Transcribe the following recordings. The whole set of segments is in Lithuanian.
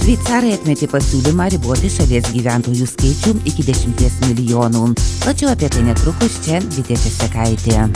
Šveicarai atmetė pasiūlymą riboti šalies gyventojų skaičių iki 10 milijonų. Plačiau apie tai netrukus, čia Vitė Česekaitė.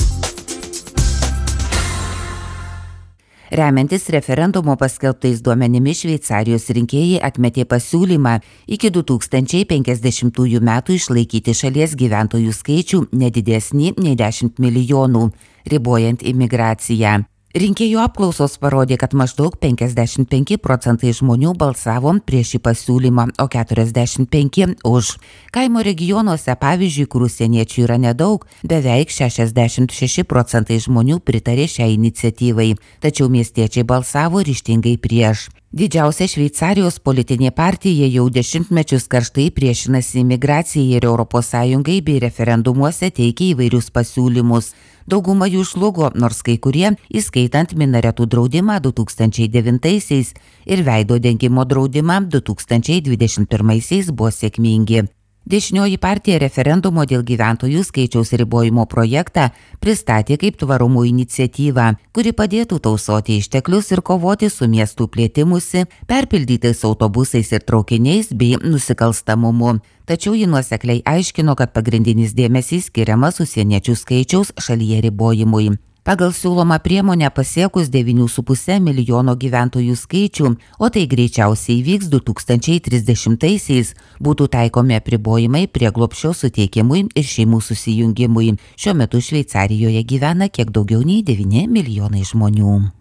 Remiantis referendumo paskelbtais duomenimis, Šveicarijos rinkėjai atmetė pasiūlymą iki 2050 metų išlaikyti šalies gyventojų skaičių nedidesnį nei 10 milijonų, ribojant imigraciją. Rinkėjų apklausos parodė, kad maždaug 55% žmonių balsavo prieš šį pasiūlymą, o 45% už. Kaimo regionuose, pavyzdžiui, kur užsieniečių yra nedaug, beveik 66% žmonių pritarė šiai iniciatyvai, tačiau miestiečiai balsavo ryžtingai prieš. Didžiausia Šveicarijos politinė partija jau dešimtmečius karštai priešinasi imigracijai ir ES bei referendumuose teikia įvairius pasiūlymus. Dauguma jų žlugo, nors kai kurie, įskaitant minaretų draudimą 2009 ir veido dengimo draudimą 2021 buvo sėkmingi. Dešinioji partija referendumo dėl gyventojų skaičiaus ribojimo projektą pristatė kaip tvarumo iniciatyvą, kuri padėtų tausoti išteklius ir kovoti su miestų plėtimusi, perpildytais autobusais ir traukiniais bei nusikalstamumu. Tačiau ji nuosekliai aiškino, kad pagrindinis dėmesys skiriamas užsieniečių skaičiaus šalyje ribojimui. Pagal siūlomą priemonę pasiekus 9,5 milijono gyventojų skaičių, o tai greičiausiai įvyks 2030-aisiais, būtų taikomi apribojimai prieglobsčio suteikimui ir šeimų susijungimui. Šiuo metu Šveicarijoje gyvena kiek daugiau nei 9 milijonai žmonių.